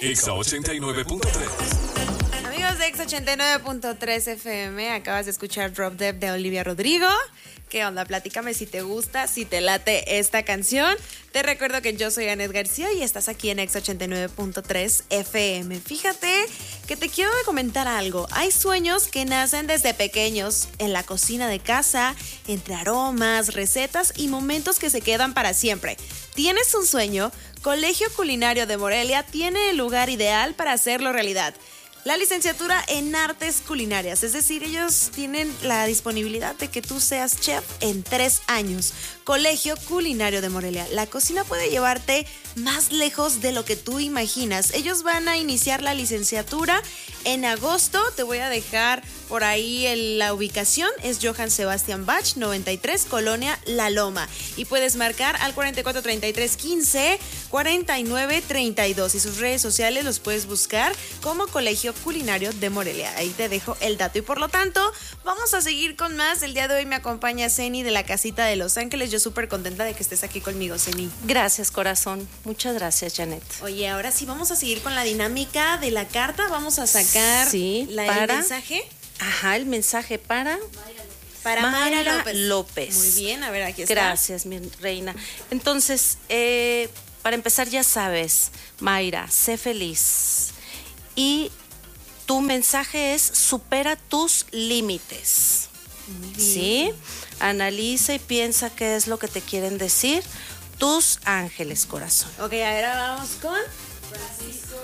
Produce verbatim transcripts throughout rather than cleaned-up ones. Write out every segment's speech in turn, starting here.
Exa ochenta y nueve punto tres. Amigos de Exa ochenta y nueve punto tres F M, acabas de escuchar Drop Dead de Olivia Rodrigo. ¿Qué onda? Platícame si te gusta, si te late esta canción. Te recuerdo que yo soy Anet García y estás aquí en Exa ochenta y nueve punto tres F M. Fíjate que te quiero comentar algo. Hay sueños que nacen desde pequeños en la cocina de casa, entre aromas, recetas y momentos que se quedan para siempre. ¿Tienes un sueño? Colegio Culinario de Morelia tiene el lugar ideal para hacerlo realidad. La licenciatura en artes culinarias, es decir, ellos tienen la disponibilidad de que tú seas chef en tres años. Colegio Culinario de Morelia. La cocina puede llevarte más lejos de lo que tú imaginas. Ellos van a iniciar la licenciatura en agosto. Te voy a dejar por ahí el, la ubicación. Es Johann Sebastian Bach, noventa y tres, Colonia La Loma. Y puedes marcar al cuarenta y cuatro, treinta y tres, quince, cuarenta y nueve, treinta y dos. Y sus redes sociales los puedes buscar como Colegio Culinario de Morelia. Ahí te dejo el dato. Y por lo tanto, vamos a seguir con más. El día de hoy me acompaña Zeni de la Casita de Los Ángeles. Yo súper contenta de que estés aquí conmigo, Zeni. Gracias, corazón. Muchas gracias, Janet. Oye, ahora sí vamos a seguir con la dinámica de la carta. Vamos a sacar sí, la, para, el mensaje. Ajá, el mensaje para Para Mayra, Mayra López. López. Muy bien, a ver, aquí está. Gracias, mi reina. Entonces, eh, para empezar, ya sabes, Mayra, sé feliz. Y tu mensaje es: supera tus límites. Muy bien. ¿Sí? Analiza y piensa qué es lo que te quieren decir tus ángeles, corazón. Ok, ahora vamos con Francisco.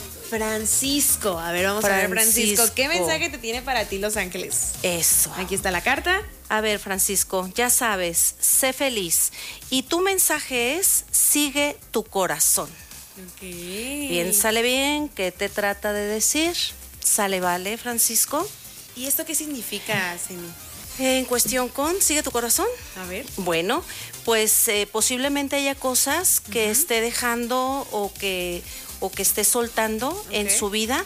Francisco, a ver, vamos Francisco. a ver, Francisco, ¿qué mensaje te tiene para ti Los Ángeles? Eso. Aquí está la carta. A ver, Francisco, ya sabes, sé feliz. Y tu mensaje es: sigue tu corazón. Ok. Piénsale bien, ¿qué te trata de decir? ¿Sale, vale, Francisco? ¿Y esto qué significa, Zeni? En cuestión con sigue tu corazón. A ver. Bueno, pues eh, posiblemente haya cosas que uh-huh. esté dejando o que, o que esté soltando okay. en su vida,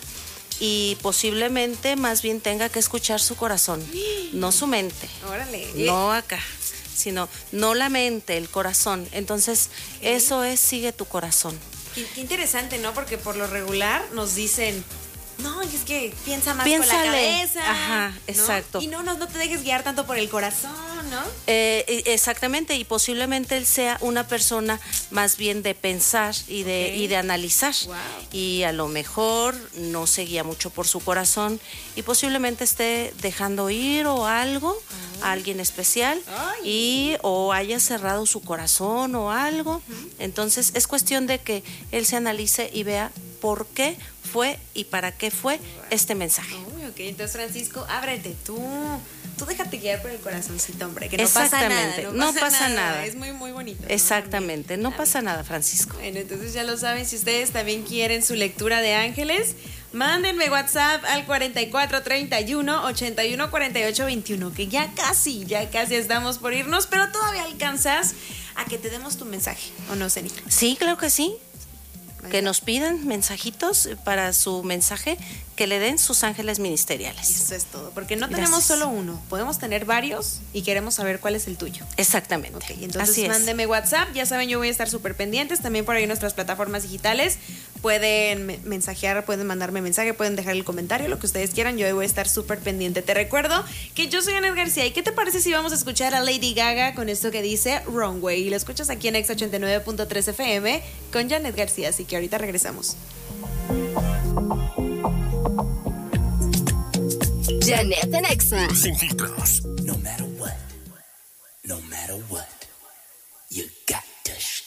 y posiblemente más bien tenga que escuchar su corazón, no su mente. Órale. No acá, sino no la mente, el corazón. Entonces, okay. eso es sigue tu corazón. Qué, qué interesante, ¿no? Porque por lo regular nos dicen: no, es que piensa más Piénsale. con la cabeza. Ajá, ¿no? exacto. Y no, no, no te dejes guiar tanto por el corazón, ¿no? Eh, exactamente, y posiblemente él sea una persona más bien de pensar y de, okay. y de analizar. Wow. Y a lo mejor no se guía mucho por su corazón y posiblemente esté dejando ir o algo, uh-huh. a alguien especial, Ay. y o haya cerrado su corazón o algo. Uh-huh. Entonces es cuestión de que él se analice y vea por qué fue y para qué fue este mensaje. Uy, ok, entonces Francisco, ábrete tú. Tú déjate guiar por el corazoncito, hombre, que no pasa nada. No, no pasa, pasa nada. nada. Es muy, muy bonito. Exactamente, ¿no? no pasa nada, Francisco. Bueno, entonces ya lo saben, si ustedes también quieren su lectura de ángeles, mándenme WhatsApp al cuarenta y cuatro, treinta y uno, ochenta y uno, cuarenta y ocho, veintiuno, que ya casi, ya casi estamos por irnos, pero todavía alcanzas a que te demos tu mensaje, ¿o no, Zeni? Sí, claro que sí. Que nos pidan mensajitos para su mensaje, que le den sus ángeles ministeriales. Eso es todo, porque no Gracias. tenemos solo uno, podemos tener varios y queremos saber cuál es el tuyo. Exactamente. Ok, entonces Así mándeme es. WhatsApp, ya saben, yo voy a estar súper pendientes, también por ahí en nuestras plataformas digitales, pueden mensajear, pueden mandarme mensaje, pueden dejar el comentario, lo que ustedes quieran, yo voy a estar súper pendiente. Te recuerdo que yo soy Anet García, ¿y qué te parece si vamos a escuchar a Lady Gaga con esto que dice Wrong Way? Y lo escuchas aquí en Exa ochenta y nueve punto tres F M con Anet García, así que ahorita regresamos. Janet en Exa. Sin filtros. No matter what, no matter what, you got to